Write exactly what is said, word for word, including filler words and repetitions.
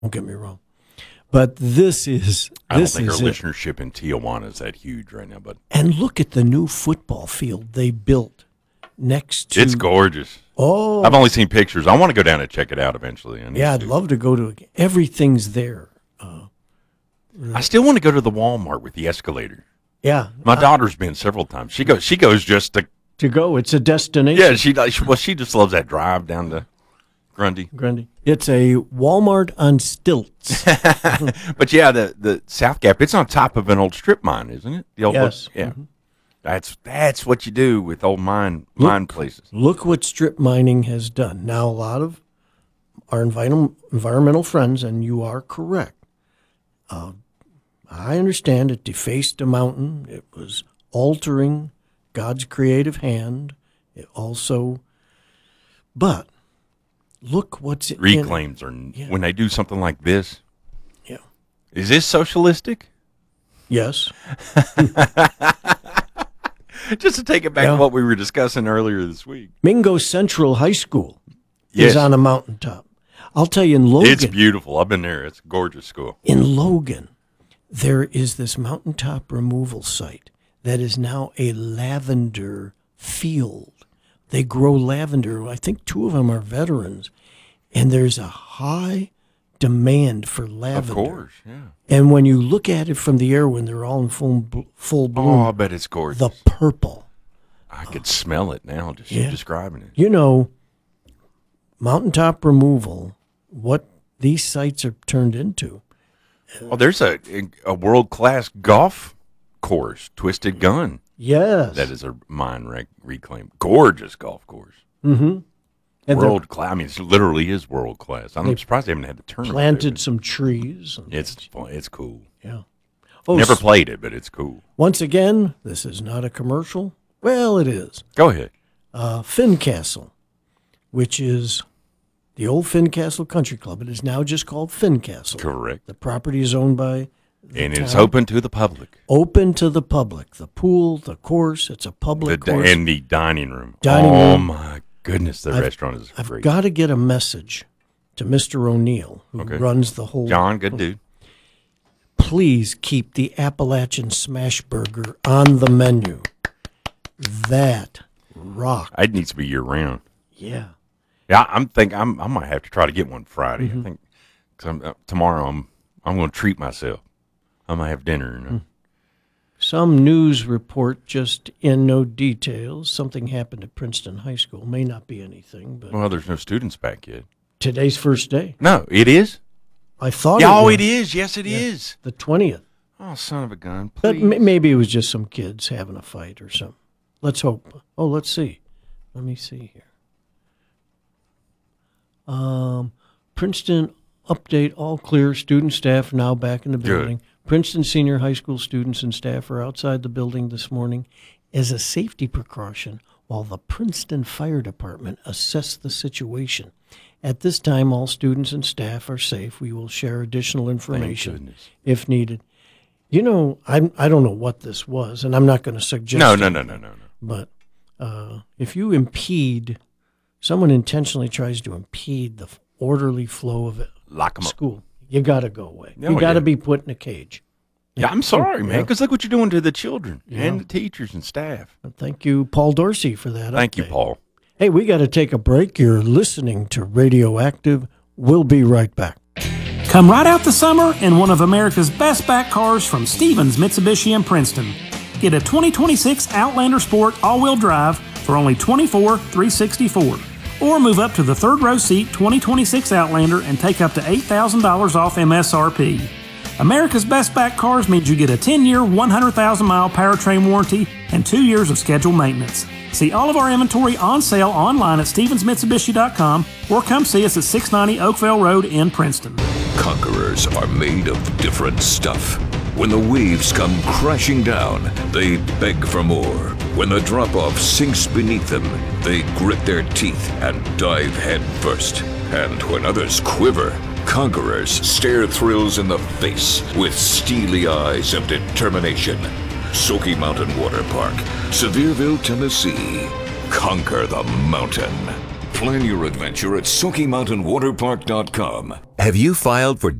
Don't get me wrong. But this is I don't this think our is it. listenership in Tijuana is that huge right now, but And look at the new football field they built next to. it's gorgeous. Oh, I've only seen pictures. I want to go down and check it out eventually. I need yeah, I'd to. love to go to it. Everything's there. Uh, I still want to go to the Walmart with the escalator. yeah, My daughter's been several times. She goes. She goes just to. to go. It's a destination. Yeah, she does. Well, she just loves that drive down to Grundy. Grundy. It's a Walmart on stilts. But yeah, the the South Gap. It's on top of an old strip mine, isn't it? The old Yes. Yeah. Mhm. That's that's what you do with old mine mine places. Look what strip mining has done. Now, a lot of our environmental environmental friends, and you are correct. Uh, I understand it defaced a mountain. It was altering God's creative hand. It also, but look what's in Reclaims are Yeah. when they do something like this. Yeah. Is this socialistic? Yes. Just to take it back Yeah. to what we were discussing earlier this week. Mingo Central High School Yes. is on a mountaintop. I'll tell you, in Logan, It's beautiful. I've been there. It's a gorgeous school. in Logan, there is this mountaintop removal site that is now a lavender field. They grow lavender. I think two of them are veterans, and there's a high demand for lavender. Of course, yeah. And when you look at it from the air when they're all in full bl- full bloom, Oh, I bet it's gorgeous. the purple. I could smell it now, just Yeah. you describing it. You know, mountaintop removal, what these sites are turned into. Well, there's a a world class golf course, Twisted Gun. Yes. That is a mine rec- reclaim. Gorgeous golf course. Mm-hmm. And they're World class. I mean, it literally is world class. I'm They surprised they haven't had the tournament. planted there. some trees. And It's fun. It's cool. yeah. Oh, Never s- played it, but it's cool. Once again, this is not a commercial. Well, it is. Go ahead. Uh, Fincastle, which is the old Fincastle Country Club. It is now just called Fincastle. Correct. The property is owned by the And it's town. open to the public. Open to the public. The pool, the course, it's a The, public di- course. and the dining room. Dining oh, room. my goodness. The I've- restaurant is I've great. got to get a message to Mister O'Neill, who Okay. runs the whole. John, good dude. Please keep the Appalachian Smash Burger on the menu. That rock. It needs to be year round. Yeah. Yeah, I'm think I'm I might have to try to get one Friday. Mm-hmm. I think cause I'm, uh, tomorrow I'm I'm going to treat myself. I'm gonna have dinner. And, uh, Some news report just in, no details. Something happened at Princeton High School. May not be anything, but Well, there's no students back yet. today's first day. No, it is. I thought Yeah, it oh, was it is. Yes, it is. the twentieth. Oh, son of a gun! But Please. m- maybe it was just some kids having a fight or something. Let's hope. Oh, let's see. Let me see here. Um, Princeton update, all clear. Student staff now back in the Good. building. Princeton Senior High School students and staff are outside the building this morning as a safety precaution while the Princeton Fire Department assess the situation. At this time, all students and staff are safe. We will share additional information goodness. if needed. You know, I I don't know what this was, and I'm not going to suggest. No, no, it, no, no, no, no. But uh, if you impede, someone intentionally tries to impede the orderly flow of it, Lock 'em up. school, you got to go away. No, you got to yeah. be put in a cage. Yeah, I'm sorry, man, Yeah. because look what you're doing to the children Yeah. and the teachers and staff. Thank you, Paul Dorsey, for that. Thank you, update. Paul. Hey, we got to take a break. You're listening to Radioactive. We'll be right back. Come right out the summer in one of America's best back cars from Stevens Mitsubishi in Princeton. Get a twenty twenty-six Outlander Sport all-wheel drive for only twenty-four thousand three hundred sixty-four dollars. Or move up to the third row seat twenty twenty-six Outlander and take up to eight thousand dollars off M S R P. America's best back cars means you get a ten-year, one hundred thousand mile powertrain warranty and two years of scheduled maintenance. See all of our inventory on sale online at stevens mitsubishi dot com or come see us at six ninety Oakville Road in Princeton. Conquerors are made of different stuff. When the waves come crashing down, they beg for more. When the drop-off sinks beneath them, they grit their teeth and dive head first. And when others quiver, conquerors stare thrills in the face with steely eyes of determination. Smoky Mountain Water Park, Sevierville, Tennessee. Conquer the mountain. Plan your adventure at Smoky Mountain Water Park dot com. Have you filed for